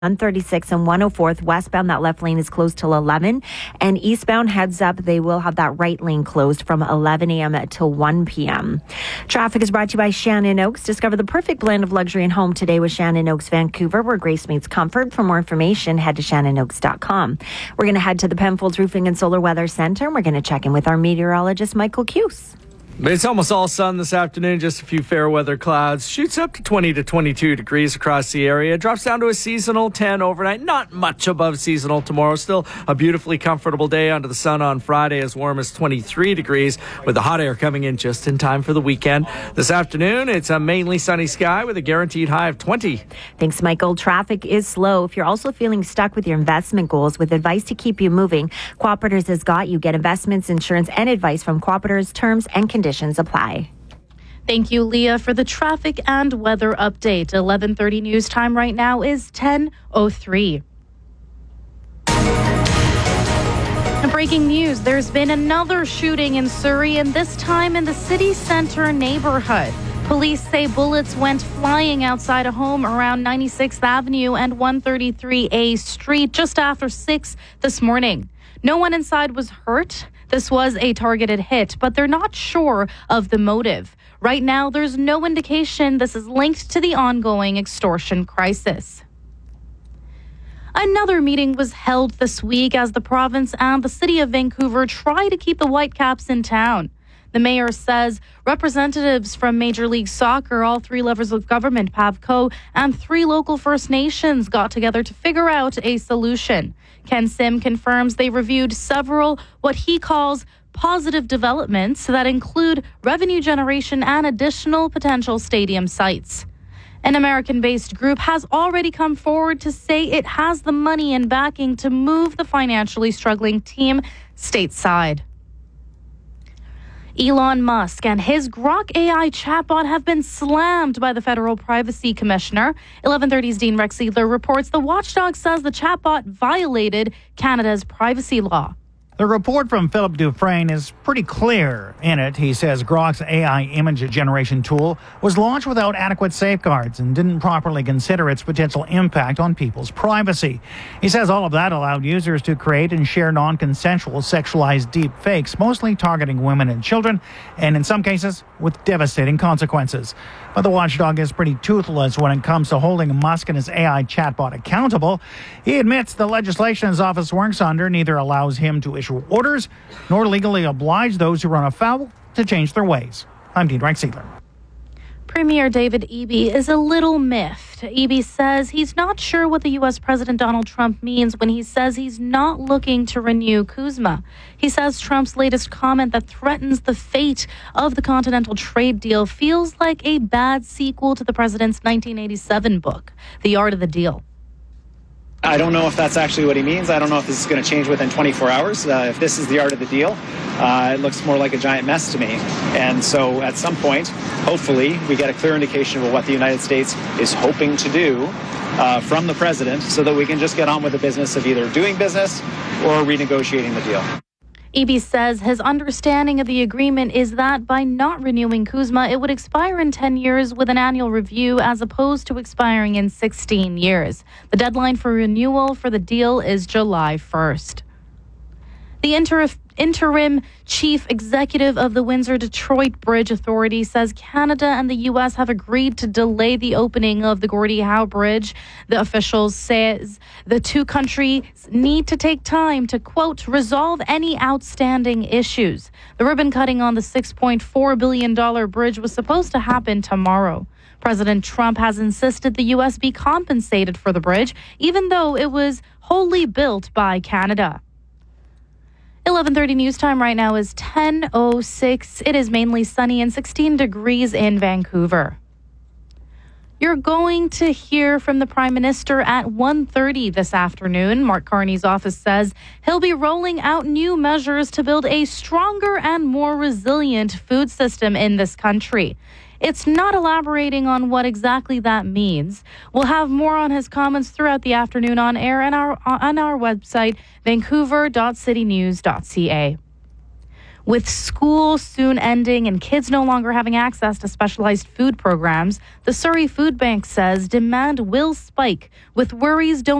136 and 104th westbound. That left lane is closed till 11. And eastbound, heads up, they will have that right lane closed from 11 a.m. till 1 p.m. Traffic is brought to you by Shannon Oaks. Discover the perfect blend of luxury and home today with Shannon Oaks Vancouver, where grace meets comfort. For more information, head to shannonoaks.com. We're going to head to the Penfolds Roofing and Solar Weather Center. We're going to check in with our meteorologist, Michael Cuse. It's almost all sun this afternoon, just a few fair weather clouds. Shoots up to 20 to 22 degrees across the area. Drops down to a seasonal 10 overnight. Not much above seasonal tomorrow. Still a beautifully comfortable day under the sun on Friday, as warm as 23 degrees, with the hot air coming in just in time for the weekend. This afternoon, it's a mainly sunny sky with a guaranteed high of 20. Thanks, Michael. Traffic is slow. If you're also feeling stuck with your investment goals, with advice to keep you moving, Cooperators has got you. Get investments, insurance, and advice from Cooperators. Terms and conditions apply. Thank you, Leah, for the traffic and weather update. 11:30 news time right now is 10:03. Breaking news, there's been another shooting in Surrey, and this time in the city center neighborhood. Police say bullets went flying outside a home around 96th Avenue and 133A Street just after 6 this morning. No one inside was hurt. This was a targeted hit, but they're not sure of the motive. Right now, there's no indication this is linked to the ongoing extortion crisis. Another meeting was held this week as the province and the city of Vancouver try to keep the Whitecaps in town. The mayor says representatives from Major League Soccer, all three levels of government, PAVCO, and 3 local First Nations got together to figure out a solution. Ken Sim confirms they reviewed several what he calls positive developments that include revenue generation and additional potential stadium sites. An American-based group has already come forward to say it has the money and backing to move the financially struggling team stateside. Elon Musk and his Grok AI chatbot have been slammed by the Federal Privacy Commissioner. 11:30's Dean Rexedler reports the watchdog says the chatbot violated Canada's privacy law. The report from Philip Dufresne is pretty clear. In it, he says Grok's AI image generation tool was launched without adequate safeguards and didn't properly consider its potential impact on people's privacy. He says all of that allowed users to create and share non-consensual sexualized deep fakes, mostly targeting women and children, and in some cases with devastating consequences. But the watchdog is pretty toothless when it comes to holding Musk and his AI chatbot accountable. He admits the legislation his office works under neither allows him to issue orders nor legally oblige those who run afoul to change their ways. I'm Dean Rexedler. Premier David Eby is a little miffed. Eby says he's not sure what the U.S. President Donald Trump means when he says he's not looking to renew CUSMA. He says Trump's latest comment that threatens the fate of the Continental Trade Deal feels like a bad sequel to the president's 1987 book, The Art of the Deal. I don't know if that's actually what he means. I don't know if this is going to change within 24 hours. If this is the art of the deal, it looks more like a giant mess to me. And so at some point, hopefully, we get a clear indication of what the United States is hoping to do from the president so that we can just get on with the business of either doing business or renegotiating the deal. Eby says his understanding of the agreement is that by not renewing CUSMA, it would expire in 10 years with an annual review as opposed to expiring in 16 years. The deadline for renewal for the deal is July 1st. The interim chief executive of the Windsor-Detroit Bridge Authority says Canada and the U.S. have agreed to delay the opening of the Gordie Howe Bridge. The officials says the two countries need to take time to, quote, resolve any outstanding issues. The ribbon cutting on the $6.4 billion bridge was supposed to happen tomorrow. President Trump has insisted the U.S. be compensated for the bridge, even though it was wholly built by Canada. 11:30 news time right now is 10:06. It is mainly sunny and 16 degrees in Vancouver. You're going to hear from the Prime Minister at 1:30 this afternoon. Mark Carney's office says he'll be rolling out new measures to build a stronger and more resilient food system in this country. It's not elaborating on what exactly that means. We'll have more on his comments throughout the afternoon on air and on our website, vancouver.citynews.ca. With school soon ending and kids no longer having access to specialized food programs, the Surrey Food Bank says demand will spike, with worries